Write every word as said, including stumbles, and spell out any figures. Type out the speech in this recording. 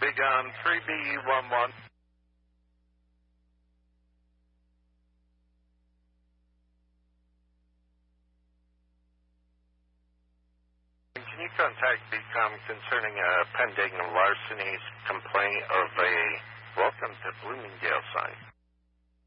Big on three B E one one. Can you contact B COM concerning a pending larceny complaint of a welcome to Bloomingdale sign?